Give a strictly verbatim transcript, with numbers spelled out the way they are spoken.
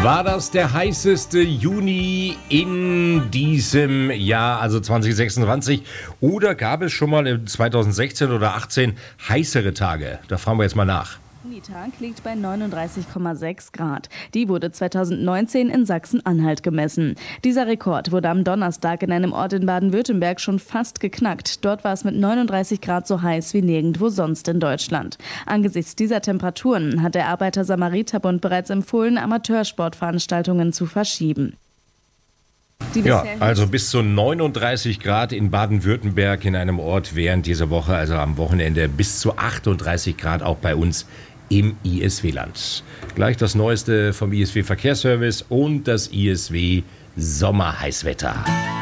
War das der heißeste Juni in diesem Jahr, also zwanzig sechsundzwanzig? Oder gab es schon mal in zweitausendsechzehn oder achtzehn heißere Tage? Da fragen wir jetzt mal nach. Der Tag liegt bei neununddreißig Komma sechs Grad. Die wurde zweitausendneunzehn in Sachsen-Anhalt gemessen. Dieser Rekord wurde am Donnerstag in einem Ort in Baden-Württemberg schon fast geknackt. Dort war es mit neununddreißig Grad so heiß wie nirgendwo sonst in Deutschland. Angesichts dieser Temperaturen hat der Arbeiter-Samariter-Bund bereits empfohlen, Amateursportveranstaltungen zu verschieben. Ja, also bis zu neununddreißig Grad in Baden-Württemberg in einem Ort während dieser Woche, also am Wochenende bis zu achtunddreißig Grad auch bei uns im I S W-Land. Gleich das Neueste vom I S W-Verkehrsservice und das I S W-Sommerheißwetter.